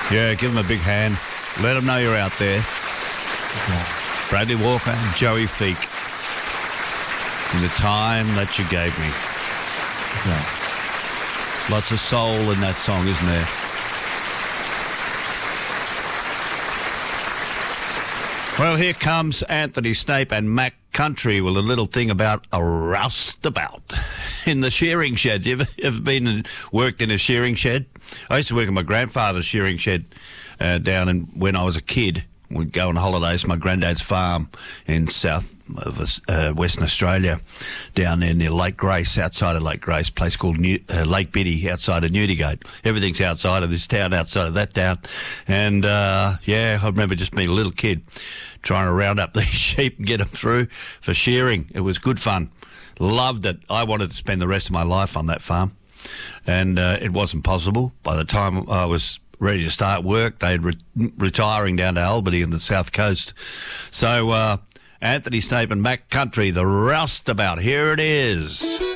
Yeah, give them a big hand. Let them know you're out there. Okay. Bradley Walker and Joey Feek. In the time that you gave me. Okay. Lots of soul in that song, isn't there? Well, here comes Anthony Snape and Mac Country with a little thing about a roustabout in the shearing sheds. You ever been worked in a shearing shed? I used to work in my grandfather's shearing shed down in, when I was a kid. We'd go on holidays to my granddad's farm in south of Western Australia, down there near Lake Grace, outside of Lake Grace, a place called Lake Biddy, outside of Newdigate. Everything's outside of this town, outside of that town. And, I remember just being a little kid trying to round up these sheep and get them through for shearing. It was good fun. Loved it. I wanted to spend the rest of my life on that farm. And it wasn't possible. By the time I was ready to start work, they'd retiring down to Albany in the south coast. So Anthony Snape and Mac Country, the roustabout. Here it is.